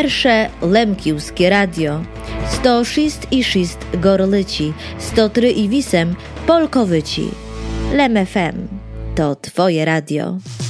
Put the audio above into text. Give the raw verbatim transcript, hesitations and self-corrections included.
Pierwsze Lemkiwskie radio. sto sześć i sześć Gorlici, sto trzy i osiem Polkowyci. Lem F M to Twoje radio.